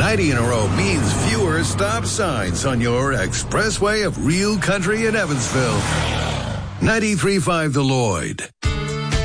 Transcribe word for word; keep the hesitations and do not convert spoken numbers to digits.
ninety in a row means fewer stop signs on your expressway of real country in Evansville. ninety-three point five The Lloyd.